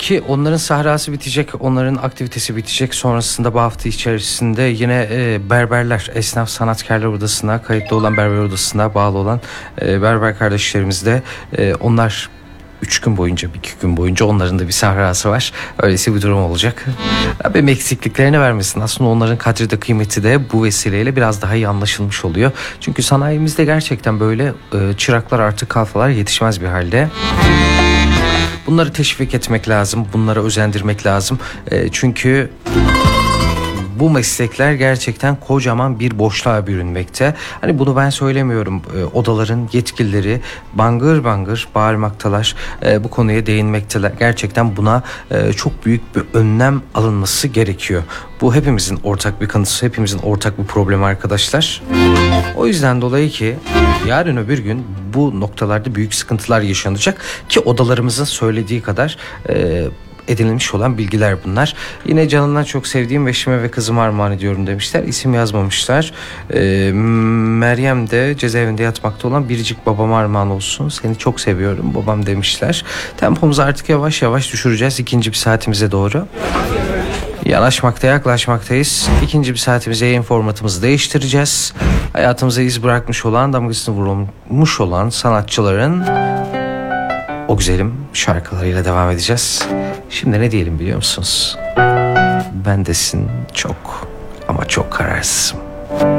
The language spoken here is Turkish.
ki onların sahrası bitecek, onların aktivitesi bitecek. Sonrasında bu hafta içerisinde yine berberler, esnaf sanatkarlar odasına, kayıtlı olan berber odasına bağlı olan berber kardeşlerimiz de onlar 3 gün boyunca, 2 gün boyunca onların da bir sahrası var. Öyleyse bir durum olacak. Rabbim eksikliklerini vermesin. Aslında onların kadri de kıymeti de bu vesileyle biraz daha iyi anlaşılmış oluyor. Çünkü sanayimizde gerçekten böyle çıraklar artık kalfalar yetişmez bir halde. Bunları teşvik etmek lazım. Bunlara özendirmek lazım. Çünkü bu meslekler gerçekten kocaman bir boşluğa bürünmekte. Hani bunu ben söylemiyorum. Odaların yetkilileri bangır bangır bağırmaktalar. Bu konuya değinmekteler. Gerçekten buna çok büyük bir önlem alınması gerekiyor. Bu hepimizin ortak bir kanısı, hepimizin ortak bir problemi arkadaşlar. O yüzden dolayı ki yarın öbür gün bu noktalarda büyük sıkıntılar yaşanacak ki odalarımızın söylediği kadar edinilmiş olan bilgiler bunlar. Yine canından çok sevdiğim eşime ve kızıma armağan ediyorum demişler. İsim yazmamışlar. Meryem de cezaevinde yatmakta olan biricik babama armağan olsun. Seni çok seviyorum babam demişler. Tempomuzu artık yavaş yavaş düşüreceğiz ikinci bir saatimize doğru. Yaklaşmaktayız. İkinci bir saatimize yayın formatımızı değiştireceğiz. Hayatımıza iz bırakmış olan, damgasını vurulmuş olan sanatçıların o güzelim şarkılarıyla devam edeceğiz. Şimdi ne diyelim biliyor musunuz? Bendesin çok ama çok kararsızım.